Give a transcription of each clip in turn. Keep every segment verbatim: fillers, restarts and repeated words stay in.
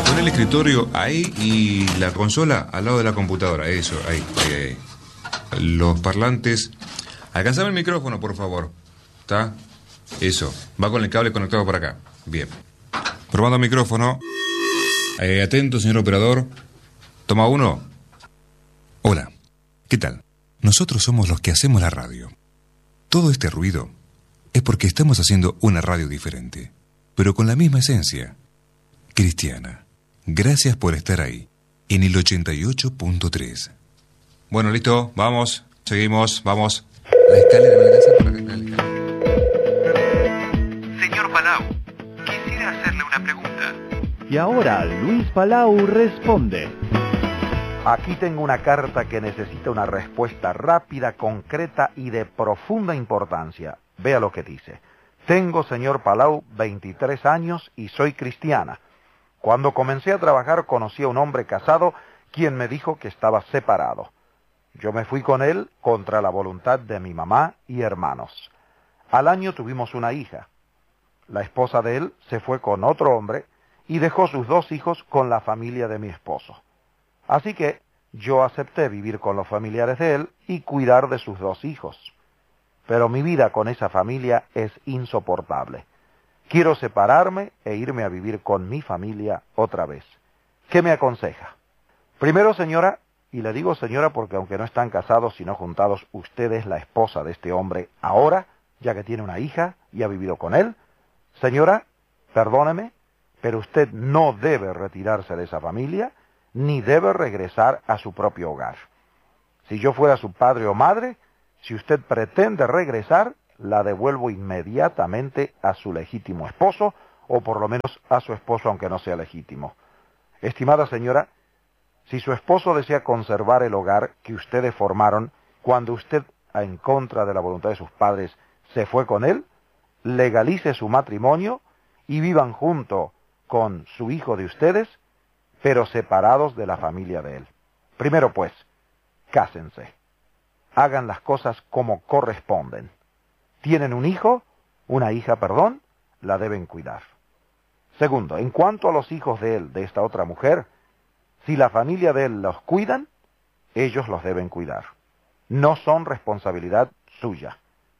pon el escritorio ahí y la consola al lado de la computadora. Eso, ahí, ahí, ahí. Los parlantes. Alcanzame el micrófono, por favor. ¿Está? Eso. Va con el cable conectado por acá. Bien. Probando micrófono. Eh, atento, señor operador. Toma uno. Hola. ¿Qué tal? Nosotros somos los que hacemos la radio. Todo este ruido es porque estamos haciendo una radio diferente, pero con la misma esencia. Cristiana. Gracias por estar ahí, en el ochenta y ocho punto tres. Bueno, listo, vamos, seguimos, vamos. La escalera, ¿me alcanza por acá? La escalera. Señor Palau, quisiera hacerle una pregunta. Y ahora Luis Palau responde. Aquí tengo una carta que necesita una respuesta rápida, concreta y de profunda importancia. Vea lo que dice. Tengo, señor Palau, veintitrés años y soy cristiana. Cuando comencé a trabajar conocí a un hombre casado quien me dijo que estaba separado. Yo me fui con él contra la voluntad de mi mamá y hermanos. Al año tuvimos una hija. La esposa de él se fue con otro hombre y dejó sus dos hijos con la familia de mi esposo. Así que yo acepté vivir con los familiares de él y cuidar de sus dos hijos. Pero mi vida con esa familia es insoportable. Quiero separarme e irme a vivir con mi familia otra vez. ¿Qué me aconseja? Primero, señora, y le digo señora porque aunque no están casados sino juntados, usted es la esposa de este hombre ahora, ya que tiene una hija y ha vivido con él. Señora, perdóneme, pero usted no debe retirarse de esa familia, ni debe regresar a su propio hogar. Si yo fuera su padre o madre, si usted pretende regresar, la devuelvo inmediatamente a su legítimo esposo, o por lo menos a su esposo aunque no sea legítimo. Estimada señora, si su esposo desea conservar el hogar que ustedes formaron cuando usted, en contra de la voluntad de sus padres, se fue con él, legalice su matrimonio y vivan junto con su hijo de ustedes, pero separados de la familia de él. Primero pues, cásense. Hagan las cosas como corresponden. Tienen un hijo, una hija, perdón, la deben cuidar. Segundo, en cuanto a los hijos de él, de esta otra mujer, si la familia de él los cuidan, ellos los deben cuidar. No son responsabilidad suya.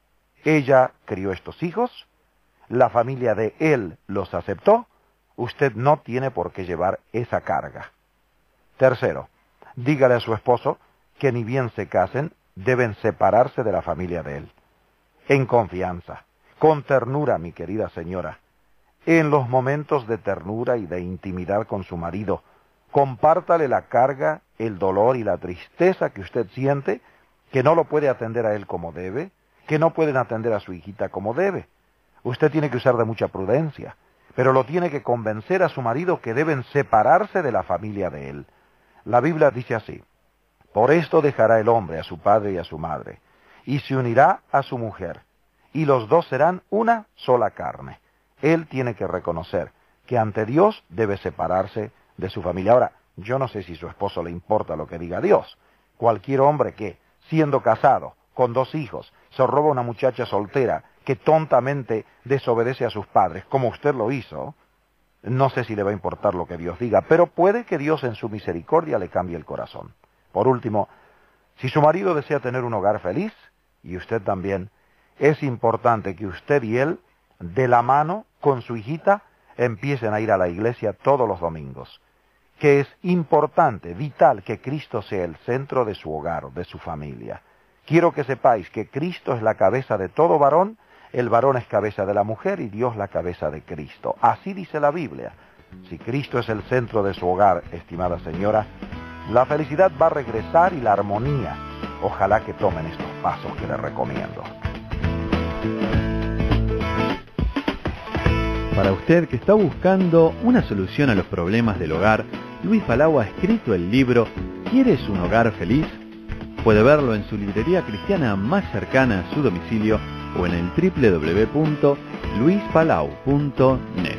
Ella crió estos hijos, la familia de él los aceptó, usted no tiene por qué llevar esa carga. Tercero, dígale a su esposo que ni bien se casen, deben separarse de la familia de él. En confianza, con ternura, mi querida señora. En los momentos de ternura y de intimidad con su marido, compártale la carga, el dolor y la tristeza que usted siente, que no lo puede atender a él como debe, que no pueden atender a su hijita como debe. Usted tiene que usar de mucha prudencia, pero lo tiene que convencer a su marido que deben separarse de la familia de él. La Biblia dice así: por esto dejará el hombre a su padre y a su madre, y se unirá a su mujer, y los dos serán una sola carne. Él tiene que reconocer que ante Dios debe separarse de su familia. Ahora, yo no sé si a su esposo le importa lo que diga Dios. Cualquier hombre que, siendo casado, con dos hijos, se roba una muchacha soltera que tontamente desobedece a sus padres, como usted lo hizo, no sé si le va a importar lo que Dios diga, pero puede que Dios en su misericordia le cambie el corazón. Por último, si su marido desea tener un hogar feliz, y usted también, es importante que usted y él, de la mano con su hijita, empiecen a ir a la iglesia todos los domingos. Que es importante, vital, que Cristo sea el centro de su hogar, de su familia. Quiero que sepáis que Cristo es la cabeza de todo varón, el varón es cabeza de la mujer y Dios la cabeza de Cristo. Así dice la Biblia. Si Cristo es el centro de su hogar, estimada señora, la felicidad va a regresar y la armonía. Ojalá que tomen estos pasos que les recomiendo. Para usted que está buscando una solución a los problemas del hogar, Luis Palau ha escrito el libro ¿Quieres un hogar feliz? Puede verlo en su librería cristiana más cercana a su domicilio o en el doble u doble u doble u punto luis palau punto net.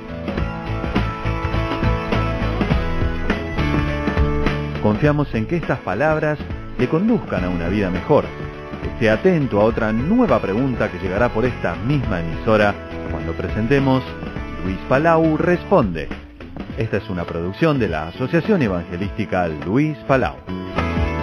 Confiamos en que estas palabras le conduzcan a una vida mejor. Esté atento a otra nueva pregunta que llegará por esta misma emisora cuando presentemos Luis Palau Responde. Esta es una producción de la Asociación Evangelística Luis Palau.